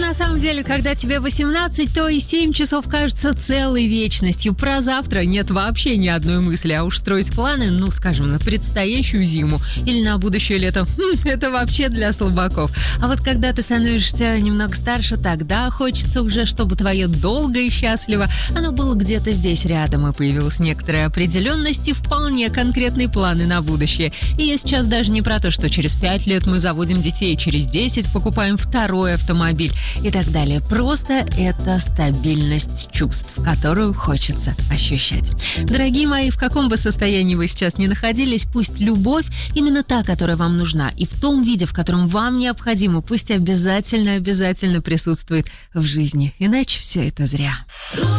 на самом деле, когда тебе 18, то и 7 часов кажется целой вечностью. Про завтра нет вообще ни одной мысли, а уж строить планы, скажем, на предстоящую зиму или на будущее лето, это вообще для слабаков. А вот когда ты становишься немного старше, тогда хочется уже, чтобы твое долго и счастливо, оно было где-то здесь рядом, и появилась некоторая определенность и вполне конкретные планы на будущее. И я сейчас даже не про то, что через 5 лет мы заводим детей, через 10 покупаем второй автомобиль и так далее. Просто это стабильность чувств, которую хочется ощущать. Дорогие мои, в каком бы состоянии вы сейчас ни находились, пусть любовь, именно та, которая вам нужна, и в том виде, в котором вам необходимо, пусть обязательно присутствует в жизни. Иначе все это зря.